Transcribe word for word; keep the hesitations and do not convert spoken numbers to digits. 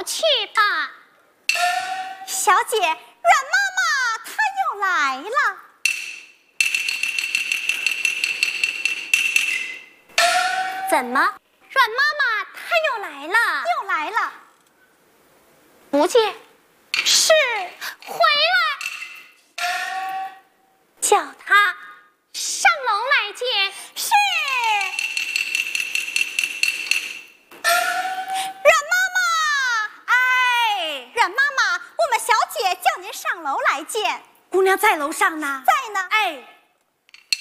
去吧。 小姐，阮妈妈她又来了。 怎么，阮妈妈她又来了？ 又来了。 不见，是回来，叫她上楼来见。 是。阮妈妈，哎，阮妈妈，我们小姐叫您上楼来见。 姑娘在楼上呢。 在呢。 哎。